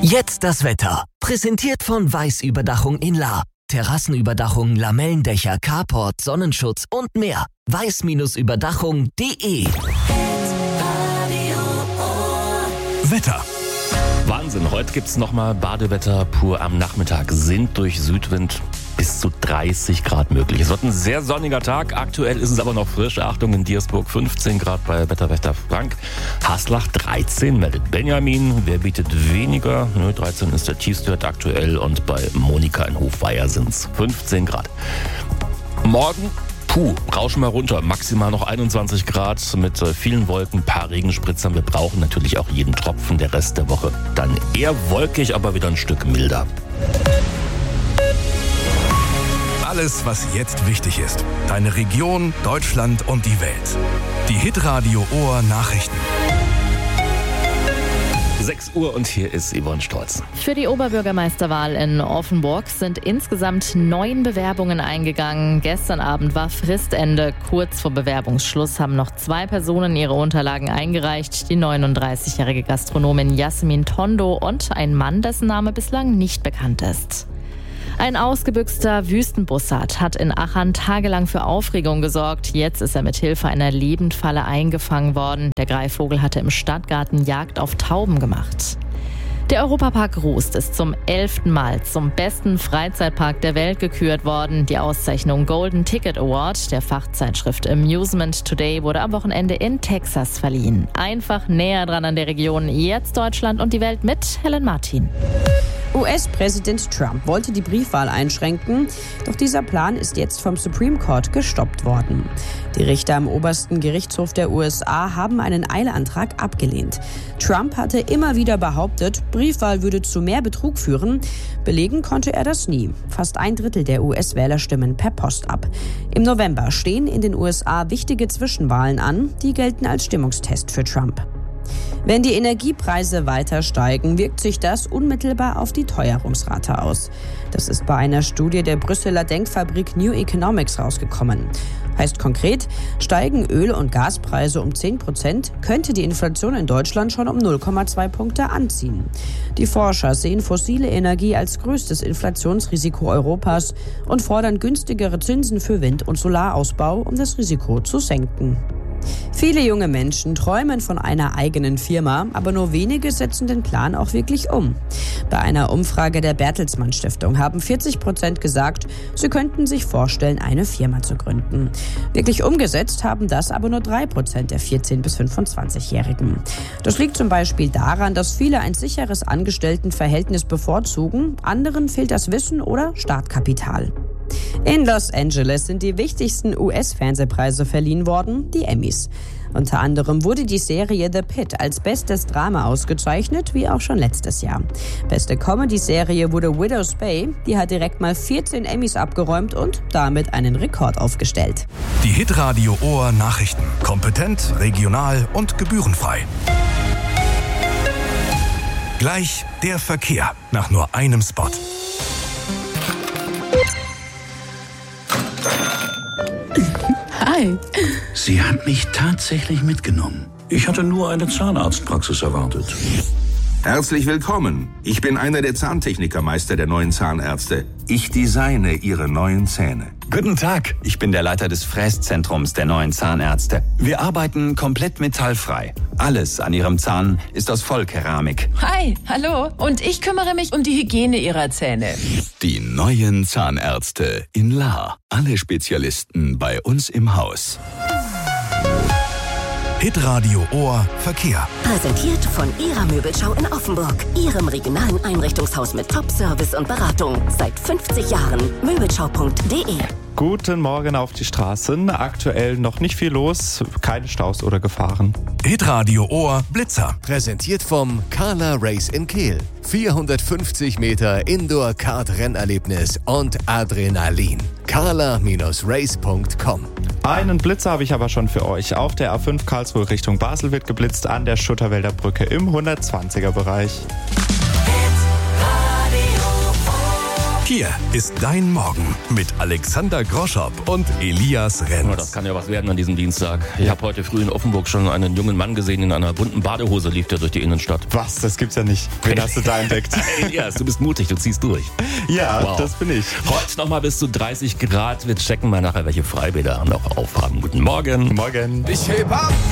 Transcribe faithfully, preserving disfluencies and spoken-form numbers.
Jetzt das Wetter. Präsentiert von Weiß-Überdachung in Lahr. Terrassenüberdachung, Lamellendächer, Carport, Sonnenschutz und mehr. weiß Überdachung punkt de. Wetter. Wahnsinn, heute gibt's nochmal Badewetter pur am Nachmittag. Sind durch Südwind bis zu dreißig Grad möglich. Es wird ein sehr sonniger Tag. Aktuell ist es aber noch frisch. Achtung, in Diersburg fünfzehn Grad bei Wetterwächter Frank. Haslach dreizehn, meldet Benjamin. Wer bietet weniger? Nö, dreizehn ist der tiefste Wert aktuell. Und bei Monika in Hofweier sind's fünfzehn Grad. Morgen, puh, rauschen wir runter. Maximal noch einundzwanzig Grad mit vielen Wolken, paar Regenspritzern. Wir brauchen natürlich auch jeden Tropfen. Der Rest der Woche dann eher wolkig, aber wieder ein Stück milder. Alles, was jetzt wichtig ist. Deine Region, Deutschland und die Welt. Die Hitradio Ohr Nachrichten. sechs Uhr und hier ist Yvonne Stolz. Für die Oberbürgermeisterwahl in Offenburg sind insgesamt neun Bewerbungen eingegangen. Gestern Abend war Fristende. Kurz vor Bewerbungsschluss haben noch zwei Personen ihre Unterlagen eingereicht. Die neununddreißigjährige Gastronomin Jasmin Tondo und ein Mann, dessen Name bislang nicht bekannt ist. Ein ausgebüxter Wüstenbussard hat in Achern tagelang für Aufregung gesorgt. Jetzt ist er mit Hilfe einer Lebendfalle eingefangen worden. Der Greifvogel hatte im Stadtgarten Jagd auf Tauben gemacht. Der Europapark Rust ist zum elften Mal zum besten Freizeitpark der Welt gekürt worden. Die Auszeichnung Golden Ticket Award der Fachzeitschrift Amusement Today wurde am Wochenende in Texas verliehen. Einfach näher dran an der Region. Jetzt Deutschland und die Welt mit Helen Martin. U S-Präsident Trump wollte die Briefwahl einschränken, doch dieser Plan ist jetzt vom Supreme Court gestoppt worden. Die Richter am obersten Gerichtshof der U S A haben einen Eilantrag abgelehnt. Trump hatte immer wieder behauptet, Briefwahl würde zu mehr Betrug führen. Belegen konnte er das nie. Fast ein Drittel der U S-Wähler stimmen per Post ab. Im November stehen in den U S A wichtige Zwischenwahlen an, die gelten als Stimmungstest für Trump. Wenn die Energiepreise weiter steigen, wirkt sich das unmittelbar auf die Teuerungsrate aus. Das ist bei einer Studie der Brüsseler Denkfabrik New Economics rausgekommen. Heißt konkret, steigen Öl- und Gaspreise um zehn Prozent, könnte die Inflation in Deutschland schon um null Komma zwei Punkte anziehen. Die Forscher sehen fossile Energie als größtes Inflationsrisiko Europas und fordern günstigere Zinsen für Wind- und Solarausbau, um das Risiko zu senken. Viele junge Menschen träumen von einer eigenen Firma, aber nur wenige setzen den Plan auch wirklich um. Bei einer Umfrage der Bertelsmann Stiftung haben vierzig Prozent gesagt, sie könnten sich vorstellen, eine Firma zu gründen. Wirklich umgesetzt haben das aber nur drei Prozent der vierzehn- bis fünfundzwanzigjährigen. Das liegt zum Beispiel daran, dass viele ein sicheres Angestelltenverhältnis bevorzugen, anderen fehlt das Wissen oder Startkapital. In Los Angeles sind die wichtigsten U S-Fernsehpreise verliehen worden, die Emmys. Unter anderem wurde die Serie The Pitt als bestes Drama ausgezeichnet, wie auch schon letztes Jahr. Beste Comedy-Serie wurde Widow's Bay, die hat direkt mal vierzehn Emmys abgeräumt und damit einen Rekord aufgestellt. Die Hitradio Ohr Nachrichten. Kompetent, regional und gebührenfrei. Gleich der Verkehr nach nur einem Spot. Hi. Sie hat mich tatsächlich mitgenommen. Ich hatte nur eine Zahnarztpraxis erwartet. Herzlich willkommen. Ich bin einer der Zahntechnikermeister der neuen Zahnärzte. Ich designe Ihre neuen Zähne. Guten Tag, ich bin der Leiter des Fräszentrums der neuen Zahnärzte. Wir arbeiten komplett metallfrei. Alles an Ihrem Zahn ist aus Vollkeramik. Hi, hallo. Und ich kümmere mich um die Hygiene Ihrer Zähne. Die neuen Zahnärzte in Lahr. Alle Spezialisten bei uns im Haus. Hitradio Ohr Verkehr. Präsentiert von Ihrer Möbelschau in Offenburg. Ihrem regionalen Einrichtungshaus mit Top-Service und Beratung. Seit fünfzig Jahren. Möbelschau punkt de. Guten Morgen auf die Straßen. Aktuell noch nicht viel los. Keine Staus oder Gefahren. Hitradio Ohr Blitzer. Präsentiert vom Carla Race in Kehl. vierhundertfünfzig Meter Indoor-Kart-Rennerlebnis und Adrenalin. carla Race punkt com. Einen Blitzer habe ich aber schon für euch. Auf der A fünf Karlsruhe Richtung Basel wird geblitzt an der Schutterwälder Brücke im hundertzwanziger Bereich. Hier ist dein Morgen mit Alexander Groschopp und Elias Renz. Oh, das kann ja was werden an diesem Dienstag. Ich habe heute früh in Offenburg schon einen jungen Mann gesehen, in einer bunten Badehose lief der durch die Innenstadt. Was? Das gibt's ja nicht. Wen hast du da entdeckt? Elias, du bist mutig, du ziehst durch. Ja, wow. Das bin ich. Heute nochmal bis zu dreißig Grad. Wir checken mal nachher, welche Freibäder noch aufhaben. Guten Morgen. Morgen. Ich heb ab.